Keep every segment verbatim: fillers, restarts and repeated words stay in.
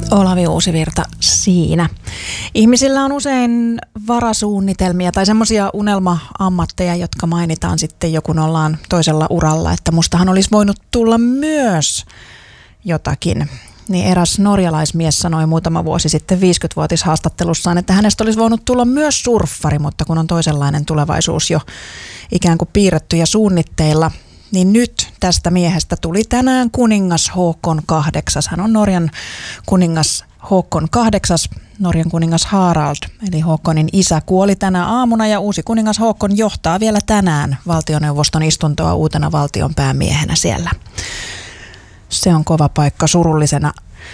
Olavi Uusivirta siinä. Ihmisillä on usein varasuunnitelmia tai semmoisia unelma-ammatteja, jotka mainitaan sitten jo kun ollaan toisella uralla, että mustahan olisi voinut tulla myös jotakin. Niin eräs norjalaismies sanoi muutama vuosi sitten viisikymmenvuotishaastattelussaan, että hänestä olisi voinut tulla myös surffari, mutta kun on toisenlainen tulevaisuus jo ikään kuin piirretty ja suunnitteilla, niin nyt tästä miehestä tuli tänään kuningas Håkon kahdeksas. Hän on Norjan kuningas Håkon kahdeksas. Norjan kuningas Harald, eli Håkonin isä, kuoli tänä aamuna ja uusi kuningas Håkon johtaa vielä tänään valtioneuvoston istuntoa uutena valtion päämiehenä siellä. Se on kova paikka surullisena.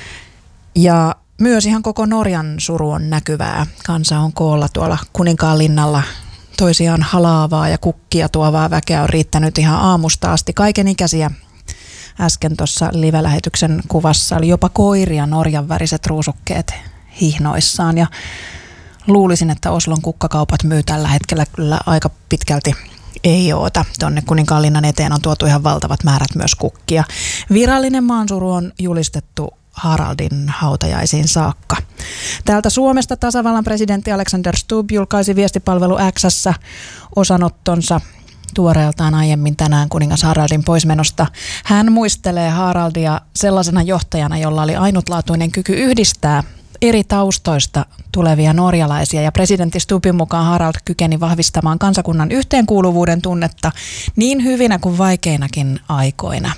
Ja myös ihan koko Norjan suru on näkyvää. Kansa on koolla tuolla Kuninkaanlinnalla. Toisiaan halaavaa ja kukkia tuovaa väkeä on riittänyt ihan aamusta asti. Kaikenikäisiä. Äsken tuossa live-lähetyksen kuvassa oli jopa koiria Norjan väriset ruusukkeet hihnoissaan. Ja luulisin, että Oslon kukkakaupat myy tällä hetkellä kyllä aika pitkälti ei oota. Tuonne Kuninkaanlinnan eteen on tuotu ihan valtavat määrät myös kukkia. Virallinen maansuru on julistettu Haraldin hautajaisiin saakka. Täältä Suomesta tasavallan presidentti Alexander Stubb julkaisi viestipalvelu X:ssä osanottonsa tuoreeltaan aiemmin tänään kuningas Haraldin poismenosta. Hän muistelee Haraldia sellaisena johtajana, jolla oli ainutlaatuinen kyky yhdistää eri taustoista tulevia norjalaisia, ja presidentti Stubbin mukaan Harald kykeni vahvistamaan kansakunnan yhteenkuuluvuuden tunnetta niin hyvinä kuin vaikeinakin aikoina.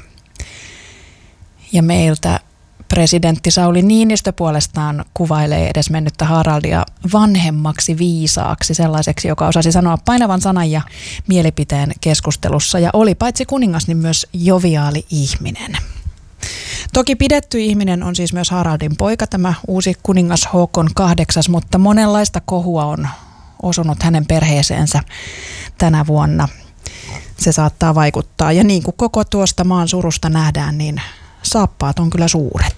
Ja meiltä presidentti Sauli Niinistö puolestaan kuvailee edesmennyttä Haraldia vanhemmaksi viisaaksi, sellaiseksi, joka osasi sanoa painavan sanan ja mielipiteen keskustelussa, ja oli paitsi kuningas, niin myös joviaali ihminen. Toki pidetty ihminen on siis myös Haraldin poika, tämä uusi kuningas Håkon kahdeksas, mutta monenlaista kohua on osunut hänen perheeseensä tänä vuonna. Se saattaa vaikuttaa, ja niin kuin koko tuosta maan surusta nähdään, niin saappaat on kyllä suuret.